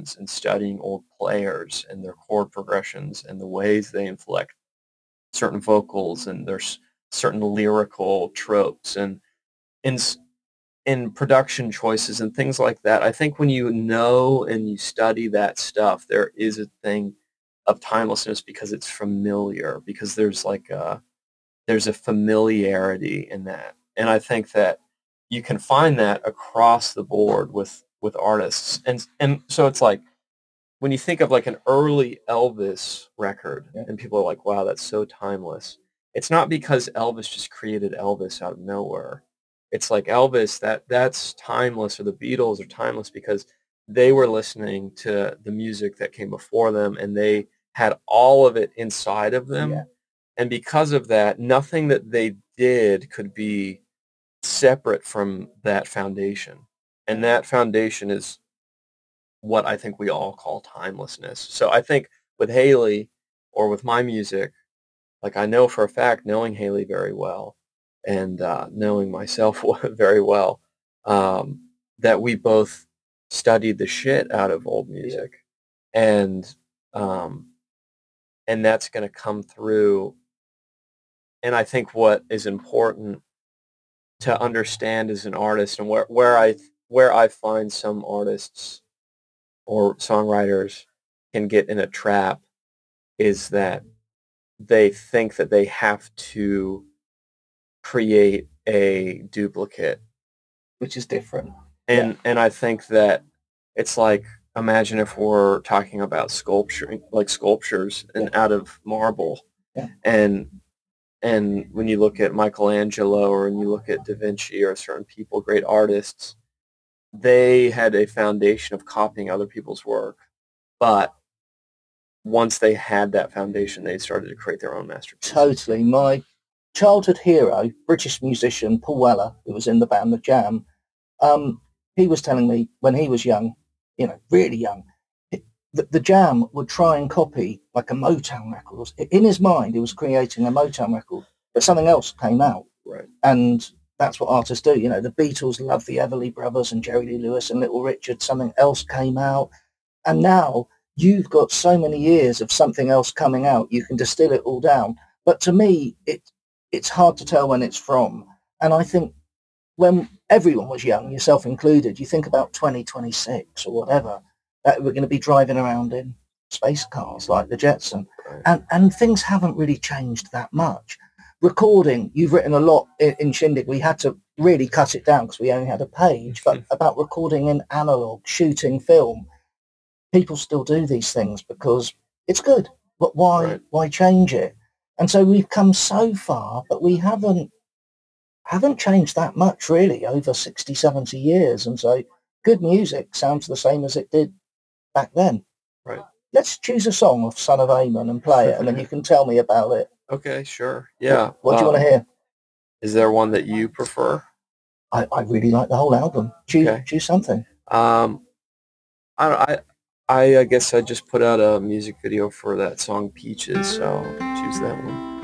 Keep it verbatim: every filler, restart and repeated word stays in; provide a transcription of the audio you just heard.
musicians and studying old players and their chord progressions and the ways they inflect certain vocals and there's certain lyrical tropes and in s- in production choices and things like that. I think when you know and you study that stuff, there is a thing of timelessness because it's familiar, because there's like a there's a familiarity in that. And I think that you can find that across the board with with artists. And and so it's like when you think of like an early Elvis record Yeah. and people are like, wow, that's so timeless. It's not because Elvis just created Elvis out of nowhere. It's like Elvis, that that's timeless, or the Beatles are timeless because they were listening to the music that came before them and they had all of it inside of Yeah. them. And because of that, nothing that they did could be separate from that foundation. And that foundation is what I think we all call timelessness. So I think with Haley or with my music, like I know for a fact, knowing Haley very well and uh, knowing myself very well, um, that we both studied the shit out of old music, and um, and that's going to come through. And I think what is important to understand as an artist, and where where I where I find some artists or songwriters can get in a trap is that they think that they have to create a duplicate. Which is different. Yeah. And and I think that it's like, imagine if we're talking about sculpture, like sculptures and Yeah. out of marble. Yeah. And and when you look at Michelangelo or when you look at Da Vinci or certain people, great artists, they had a foundation of copying other people's work. But once they had that foundation, they started to create their own masterpieces. Totally. My childhood hero, British musician Paul Weller, who was in the band The Jam, um, he was telling me when he was young, you know, really young, the, the Jam would try and copy like a Motown record. In his mind, he was creating a Motown record, but something else came out. Right. And that's what artists do. You know, the Beatles loved the Everly Brothers and Jerry Lee Lewis and Little Richard. Something else came out. And now you've got so many years of something else coming out. You can distill it all down. But to me, it it's hard to tell when it's from. And I think when everyone was young, yourself included, you think about twenty twenty-six or whatever, that we're going to be driving around in space cars like the Jetson. Right. And, and things haven't really changed that much. Recording, you've written a lot in, in Shindig. We had to really cut it down because we only had a page, but about recording in analog, shooting film. People still do these things because it's good. But why Right. why change it? And so we've come so far, but we haven't haven't changed that much really over sixty, seventy years. And so good music sounds the same as it did back then. Right. Let's choose a song of Son of Amen and play it, and then you can tell me about it. Okay, sure. Yeah. What, what do you um, want to hear? Is there one that you prefer? I, I really like the whole album. Choose Okay. choose something. Um, I don't. I, I I guess I just put out a music video for that song Peaches, so choose that one.